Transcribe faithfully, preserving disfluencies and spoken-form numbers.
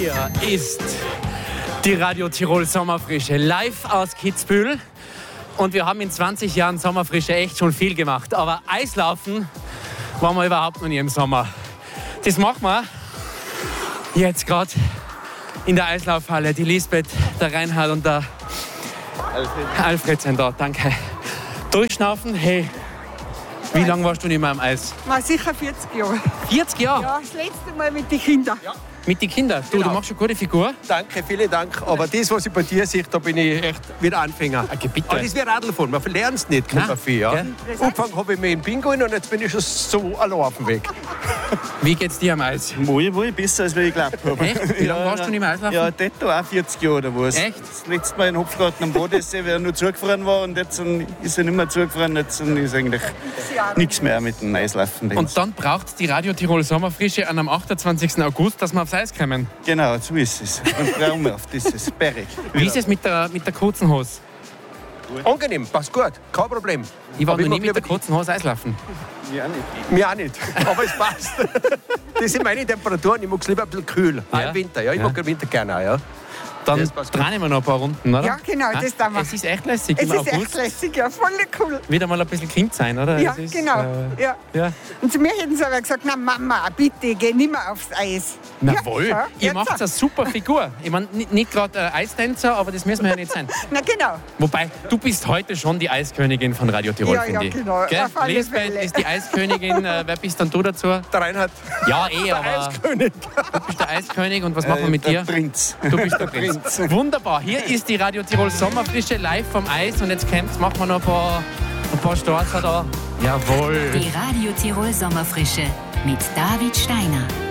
Hier ist die Radio Tirol Sommerfrische live aus Kitzbühel. Und wir haben in zwanzig Jahren Sommerfrische echt schon viel gemacht. Aber Eislaufen waren wir überhaupt noch nie im Sommer. Das machen wir jetzt gerade in der Eislaufhalle. Die Lisbeth, der Reinhard und der Alfred, Alfred sind da. Danke. Durchschnaufen. Hey, wie lange warst du nicht mehr am Eis? War sicher vierzig Jahre. vierzig Jahre? Ja, das letzte Mal mit den Kindern. Ja. Mit den Kindern? Du, Genau. du machst eine gute Figur. Danke, vielen Dank. Aber das, was ich bei dir sehe, da bin ich echt wieder Anfänger. Okay, bitte. Aber das ist wie Radlfahren, man lernt es nicht, kommt Nein, viel. Ja. gell? Angefangen habe ich mit dem Pinguin und jetzt bin ich schon so allein auf dem Weg. Wie geht's dir am Eis? Wohl, wohl besser, als ich geglaubt habe. Echt? Wie lange warst du nicht mehr Eislaufen? Ja, das auch vierzig Jahre oder was. Echt? Das letzte Mal in Hopfgarten am Bodensee, wer nur zugefroren war und jetzt ist er nicht mehr zugefroren. Jetzt ist eigentlich nichts mehr mit dem Eislaufen. Und dann braucht die Radio Tirol Sommerfrische an am achtundzwanzigsten August, dass wir aufs Eis kommen. Genau, so ist es. Und traumhaft ist es. Berg. Wie ist es mit der, mit der kurzen Hose? Angenehm, passt gut, kein Problem. Ich war Aber noch nie mag mit der lieber- kurzen Hose Eislaufen. Ja, nicht. Mir auch nicht, aber es passt. Das sind meine Temperaturen, ich mag es lieber ein bisschen kühl. Auch Ja. im Winter, ja. Ich Ja. mag den Winter gerne auch, ja. Dann Das passt gut. drehen wir noch ein paar Runden, oder? Ja, genau, Ah, das tun wir. Es ist echt lässig Es im ist echt August. lässig, ja, voll cool. Wieder mal ein bisschen Kind sein, oder? Ja, Es ist, genau. Äh, ja. ja. Und zu mir hätten sie aber gesagt, na Mama, bitte, geh nicht mehr aufs Eis. Na ja, wohl, ja, ihr jetzt macht so. eine super Figur. Ich meine, nicht, nicht gerade äh, Eistänzer, aber das müssen wir ja nicht sein. Na genau. Wobei, du bist heute schon die Eiskönigin von Radio Tirol, Ja, finde ja, ich. genau. Gell? Auf alle Lisbeth Fälle. ist die Eiskönigin. Äh, wer bist dann du dazu? Der Reinhard, Ja, eh, aber Eiskönig. du bist der Eiskönig. Und was machen wir mit Äh, der dir? Prinz. Du bist der Prinz. Wunderbar. Hier ist die Radio Tirol Sommerfrische live vom Eis. Und jetzt kommt's, machen wir noch ein paar, ein paar Storzer da. Jawohl. Die Radio Tirol Sommerfrische mit David Steiner.